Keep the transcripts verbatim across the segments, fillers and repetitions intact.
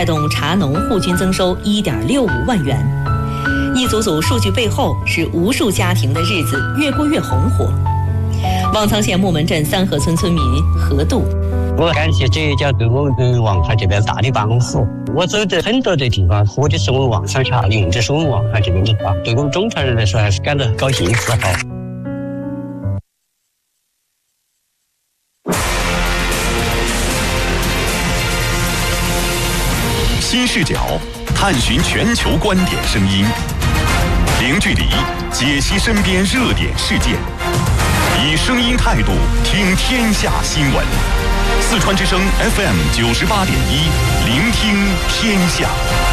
带动茶农户均增收 一点六五万元。一组组数据背后，是无数家庭的日子越过越红火。望苍县木门镇三河村村民何度， 我感谢这一家对我们的望川这边大的办公室。我走的很多的地方，喝的是我们望川茶，用的是我们望川这边的茶，对我们中川人来说还是感到高兴自豪。 新视角，探寻全球观点声音，零距离解析身边热点事件，以声音态度听天下新闻。四川之声 F M 九十八点一，聆听天下。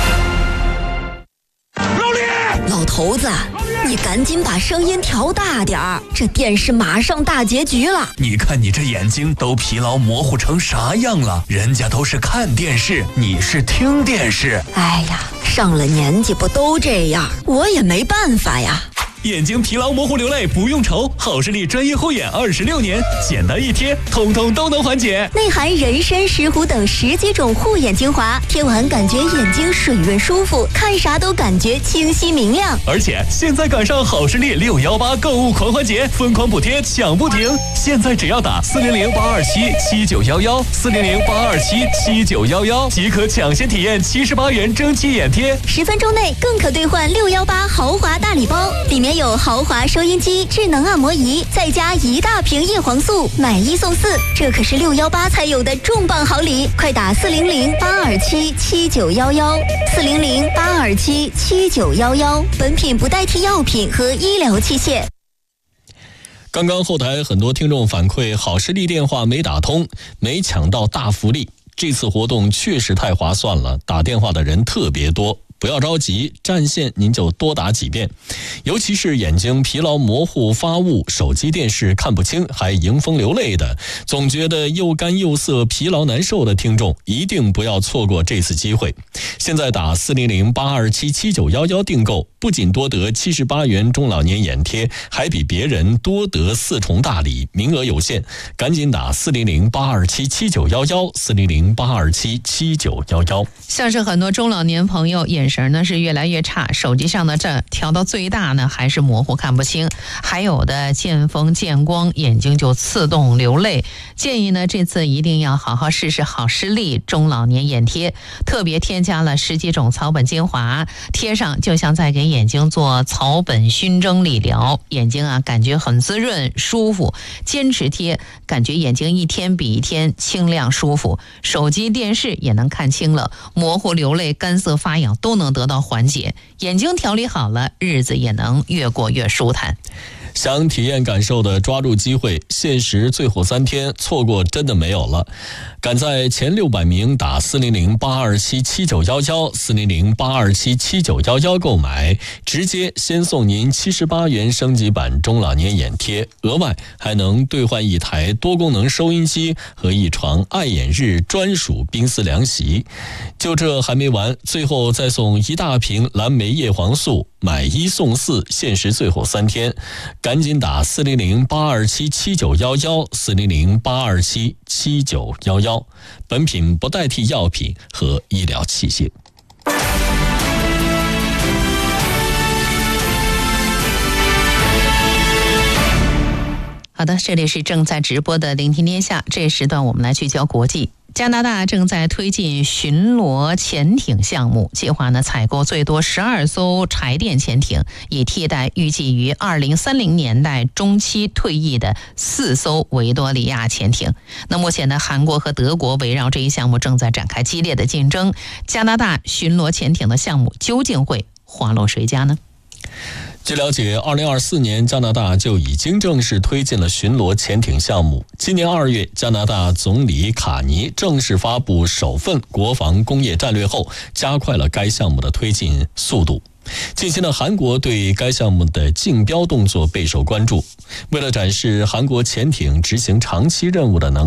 老李，老头子，你赶紧把声音调大点儿，这电视马上大结局了。 你看你这眼睛都疲劳模糊成啥样了？人家都是看电视，你是听电视。 哎呀，上了年纪不都这样，我也没办法呀。 眼睛疲劳模糊流泪不用愁，好视力专业护眼二十六年，简单一贴，通通都能缓解。 内含人参、石斛等十几种护眼精华，贴完感觉眼睛水润舒服，看啥都感觉清晰明亮。 而且现在赶上好视力六一八购物狂欢节，疯狂补贴抢不停。现在只要打四零零八二七七九幺幺四零零八二七七九幺幺即可抢先体验七十八元蒸汽眼贴， 十分钟内更可兑换六一八豪华大礼包，里面有豪华收音机、智能按摩仪，再加一大瓶叶黄素，买一送四，这可是六一八才有的重磅好礼！快打四零零八二七七九幺幺四零零八二七七九幺幺，本品不代替药品和医疗器械。 刚刚后台很多听众反馈，好视力电话没打通，没抢到大福利。这次活动确实太划算了，打电话的人特别多。不要着急，占线您就多打几遍。尤其是眼睛疲劳模糊发雾，手机电视看不清还迎风流泪的，总觉得又干又涩疲劳难受的听众，一定不要错过这次机会。现在打四零零八二七七九幺幺订购，不仅多得七十八元中老年眼贴，还比别人多得四重大礼，名额有限，赶紧打四零零八二七七九幺幺四零零八二七七九幺幺。 像是很多中老年朋友眼神呢是越来越差，手机上的这调到最大呢还是模糊看不清，还有的见风见光眼睛就刺痛流泪。建议呢这次一定要好好试试好视力中老年眼贴，特别添加了十几种草本精华，贴上就像在给眼睛做草本熏蒸理疗，眼睛啊感觉很滋润舒服，坚持贴感觉眼睛一天比一天清亮舒服，手机电视也能看清了，模糊流泪干涩发痒都能得到缓解，眼睛调理好了，日子也能越过越舒坦。 想体验感受的抓住机会，限时最后三天，错过真的没有了。赶在前六百名打四零零八二七七九幺幺四零零八二七七九幺幺购买，直接先送您七十八元升级版中老年眼贴，额外还能兑换一台多功能收音机和一床爱眼日专属冰丝凉席。就这还没完，最后再送一大瓶蓝莓叶黄素，买一送四，限时最后三天。赶紧打四零零八二七七九幺幺四零零八二七七九幺幺，本品不代替药品和医疗器械。 好的，这里是正在直播的聆听天下，这时段我们来聚焦国际。加拿大正在推进巡逻潜艇项目，计划呢采购最多十二艘柴电潜艇，以替代预计于二零三零年代中期退役的四艘维多利亚潜艇。那目前呢，韩国和德国围绕这一项目正在展开激烈的竞争。加拿大巡逻潜艇的项目究竟会花落谁家呢？ 据了解，二零二四年加拿大就已经正式推进了巡逻潜艇项目。今年二月，加拿大总理卡尼正式发布首份国防工业战略后，加快了该项目的推进速度。近期呢，韩国对该项目的竞标动作备受关注。为了展示韩国潜艇执行长期任务的能力，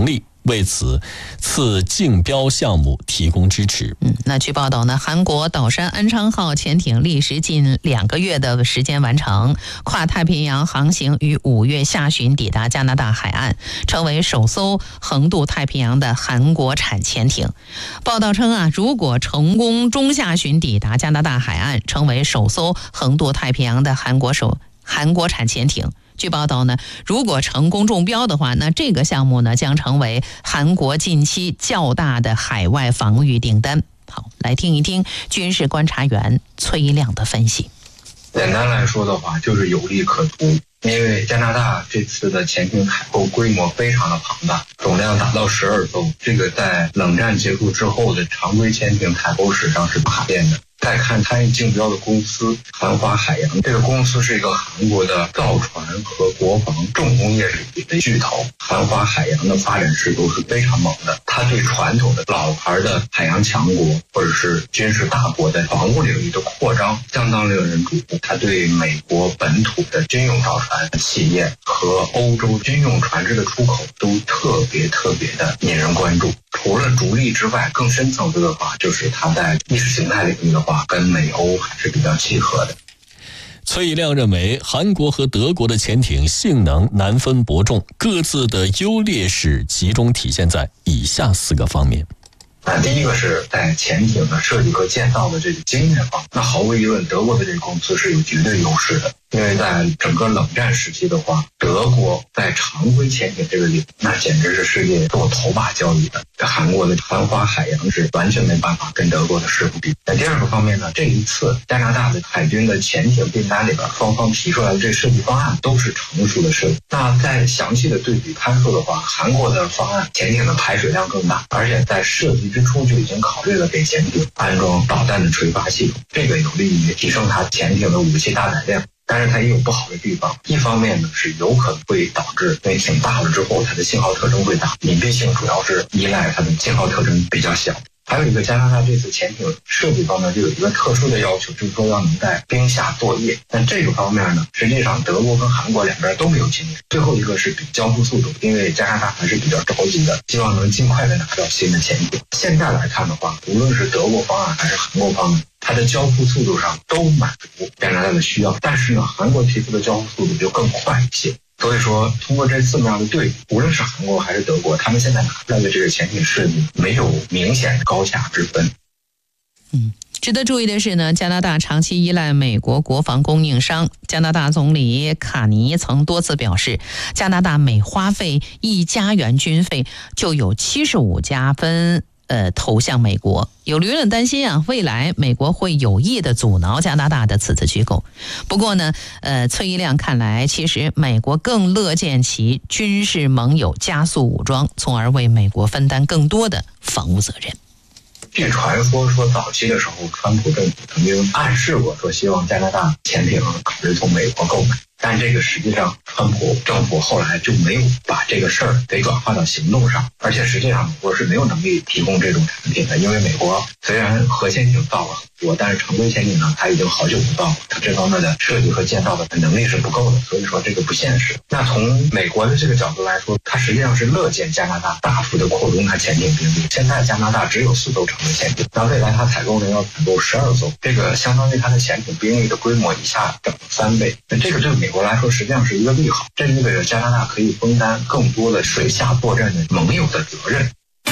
为此次竞标项目提供支持。 嗯，那据报道呢，韩国岛山安昌号潜艇历时近两个月的时间完成跨太平洋航行，于五月下旬抵达加拿大海岸，成为首艘横渡太平洋的韩国产潜艇。报道称啊，如果成功中下旬抵达加拿大海岸，成为首艘横渡太平洋的韩国首韩国产潜艇。据报道呢，如果成功中标的话，那这个项目呢将成为韩国近期较大的海外防御订单。好，来听一听军事观察员崔一亮的分析。 简单来说的话，就是有利可图。因为加拿大这次的潜艇采购规模非常的庞大，总量达到十二艘，这个在冷战结束之后的常规潜艇采购史上是不罕见的。再看参与竞标的公司韩华海洋，这个公司是一个韩国的造船和国防重工业领域的巨头。韩华海洋的发展势头是非常猛的，它对传统的老牌的海洋强国或者是军事大国的防务领域的扩张相当令人瞩目。它对美国本土的军用造船企业和欧洲军用船只的出口都特别特别的引人关注。除了逐利之外，更深层次的话，就是它在意识形态领域的话，跟美欧还是比较契合的。 崔一亮认为，韩国和德国的潜艇性能难分伯仲，各自的优劣势集中体现在以下四个方面。 那第一个是在潜艇的设计和建造的这个经验方面，那毫无疑问，德国的这个公司是有绝对优势的。因为在整个冷战时期的话，德国在常规潜艇这个领域，那简直是世界做头把交椅的。这韩国的韩华海洋是完全没办法跟德国的师傅比。那第二个方面呢，这一次加拿大的海军的潜艇订单里边，双方提出来的这设计方案都是成熟的设计。那在详细的对比参数的话，韩国的方案潜艇的排水量更大，而且在设计之初就已经考虑了给潜艇安装导弹的垂发系统，这个有利于提升它潜艇的武器搭载量。但是它也有不好的地方，一方面呢是有可能会导致因为艇大了之后它的信号特征会大，隐蔽性主要是依赖它的信号特征比较小。还有一个，加拿大这次潜艇设计方面就有一个特殊的要求，就是说要能在冰下作业。但这个方面呢，实际上德国跟韩国两边都没有经验。最后一个是比交付速度，因为加拿大还是比较着急的，希望能尽快的拿到新的潜艇。现在来看的话，无论是德国方案还是韩国方案，它的交付速度上都满足加拿大的需要，但是呢，韩国提出的交付速度就更快一些。所以说，通过这四面的对比，无论是韩国还是德国，他们现在拿出来的这个潜艇设计没有明显的高下之分。 嗯。值得注意的是呢，加拿大长期依赖美国国防供应商。加拿大总理卡尼曾多次表示，加拿大每花费一加元军费，就有七十五加分呃投向美国。有舆论担心啊，未来美国会有意的阻挠加拿大的此次机构。不过呢，呃，崔一亮看来，其实美国更乐见其军事盟友加速武装，从而为美国分担更多的防务责任。 据传说说早期的时候，川普政府曾经暗示过，说希望加拿大潜艇考虑从美国购买。但这个实际上，川普政府后来就没有把这个事儿给转化到行动上，而且实际上美国是没有能力提供这种产品的，因为美国虽然核潜艇造了很多，但是常规潜艇呢，它已经好久不造了，它这方面的设计和建造的能力是不够的，所以说这个不现实。那从美国的这个角度来说，它实际上是乐见加拿大大幅的扩充它潜艇兵力。现在加拿大只有四艘常规潜艇，那未来它采购呢要采购十二艘，这个相当于它的潜艇兵力的规模一下涨了三倍。那这个对美国来说实际上是一个利好，这意味着加拿大可以分担更多的水下作战的盟友的责任。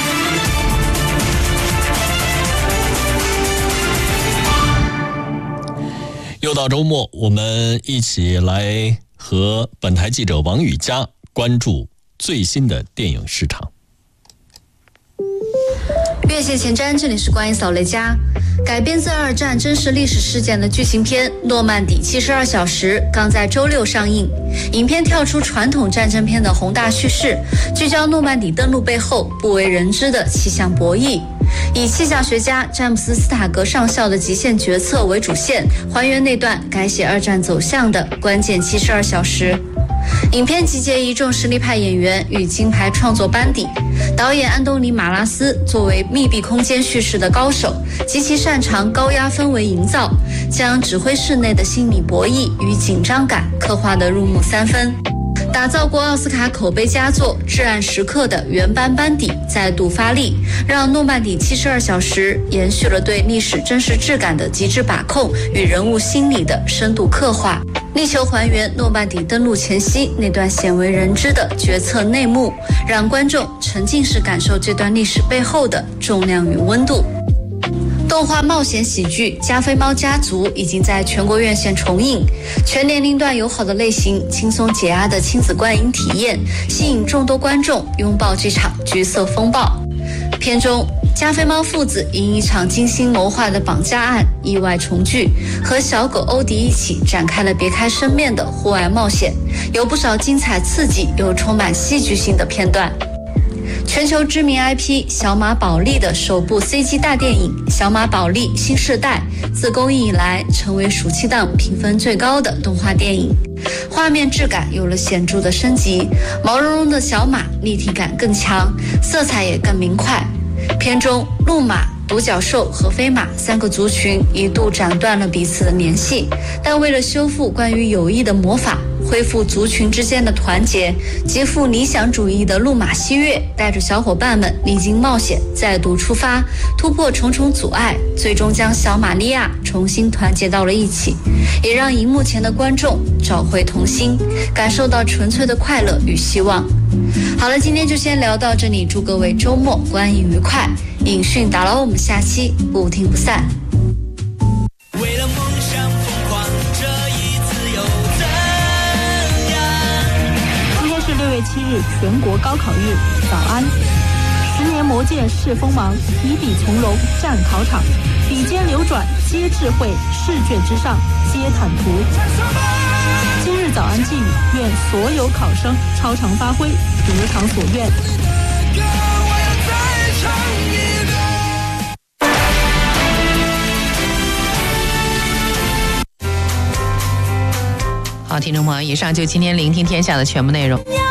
又到周末，我们一起来和本台记者王宇佳关注最新的电影市场。 月线前瞻，这里是关于扫雷家。改编自二战真实历史事件的剧情片《诺曼底七十二小时》刚在周六上映。影片跳出传统战争片的宏大叙事，聚焦诺曼底登陆背后不为人知的气象博弈，以气象学家詹姆斯·斯塔格上校的极限决策为主线，还原那段改写二战走向的关键七十二小时。影片集结一众实力派演员与金牌创作班底，导演安东尼·马拉斯作为密闭空间叙事的高手，极其擅长高压氛围营造，将指挥室内的心理博弈与紧张感刻画得入木三分。 打造过奥斯卡口碑佳作《至暗时刻》的原班班底再度发力，让诺曼底七十二小时延续了对历史真实质感的极致把控与人物心理的深度刻画，力求还原诺曼底登陆前夕那段鲜为人知的决策内幕，让观众沉浸式感受这段历史背后的重量与温度。动画冒险喜剧《加菲猫家族》已经在全国院线重映，全年龄段友好的类型，轻松解压的亲子观影体验，吸引众多观众拥抱这场橘色风暴。片中，加菲猫父子因一场精心谋划的绑架案意外重聚，和小狗欧迪一起展开了别开生面的户外冒险，有不少精彩刺激又充满戏剧性的片段。全球知名 I P 小马宝莉的首部 C G 大电影《小马宝莉新世代》自公映以来成为暑期档评分最高的动画电影，画面质感有了显著的升级，毛茸茸的小马立体感更强，色彩也更明快。片中鹿马、独角兽和飞马三个族群一度斩断了彼此的联系，但为了修复关于友谊的魔法，恢复族群之间的团结，极富理想主义的路马希月带着小伙伴们历经冒险再度出发，突破重重阻碍，最终将小玛利亚重新团结到了一起，也让荧幕前的观众找回童心，感受到纯粹的快乐与希望。好了，今天就先聊到这里，祝各位周末观影愉快。影讯打捞，我们下期不听不散。 为了梦想疯狂，这一次又怎样？ 今天是六月七日，全国高考日，早安。十年磨剑试锋芒，提笔从容战考场，笔尖流转皆智慧，试卷之上皆坦途。今日早安寄语，愿所有考生超常发挥，得偿所愿。 好，听众朋友，以上就今天聆听天下的全部内容。